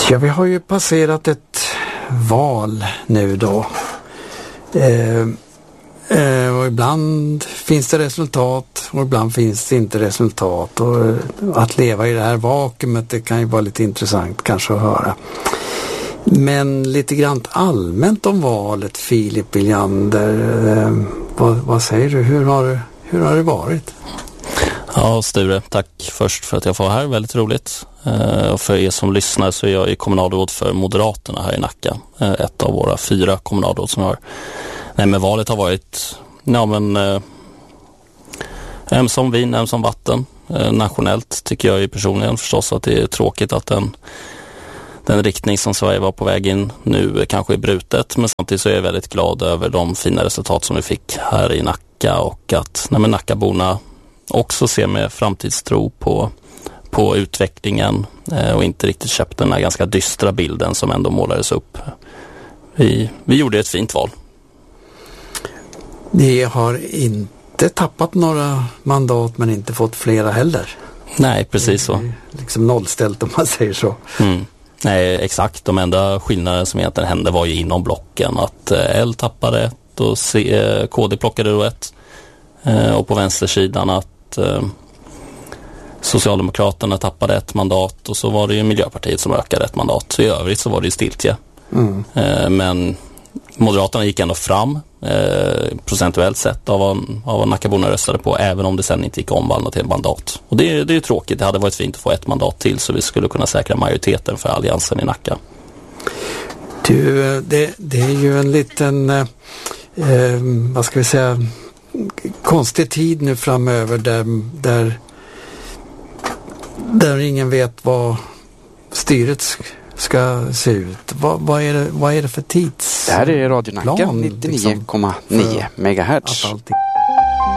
Ja, vi har ju passerat ett val nu då. Och ibland finns det resultat och ibland finns det inte resultat. Och att leva i det här vakuumet, det kan ju vara lite intressant kanske att höra. Men lite grann allmänt om valet, Filip Williander. Vad säger du? Hur har det varit? Ja, Sture, tack först för att jag får vara här. Väldigt roligt. Och för er som lyssnar så är jag kommunalråd för Moderaterna här i Nacka. Ett av våra 4 kommunalråd som vi har. Nej, men valet har varit som vin, som vatten. Nationellt tycker jag ju personligen förstås att det är tråkigt att den riktning som Sverige var på väg in nu kanske är brutet. Men samtidigt så är jag väldigt glad över de fina resultat som vi fick här i Nacka och att Nackaborna också ser med framtidstro på utvecklingen och inte riktigt köpt den här ganska dystra bilden som ändå målades upp. Vi gjorde ett fint val. Ni har inte tappat några mandat men inte fått flera heller. Nej, precis så. Liksom nollställt om man säger så. Mm. Nej, exakt. De enda skillnaderna som egentligen hände var ju inom blocken. Att L tappade ett och KD plockade då ett. Och på vänstersidan att Socialdemokraterna tappade ett mandat och så var det ju Miljöpartiet som ökade ett mandat. Så i övrigt så var det ju stiltje. Mm. Men Moderaterna gick ändå fram procentuellt sett av vad Nackaborna röstade på, även om det sen inte gick omvandlat till ett mandat. Och det är ju tråkigt. Det hade varit fint att få ett mandat till så vi skulle kunna säkra majoriteten för alliansen i Nacka. Du, det är ju en liten vad ska vi säga, konstig tid nu framöver där ingen vet vad styret ska se ut. Vad är det för tids? Det här är Radio Nacka 99,9 megahertz.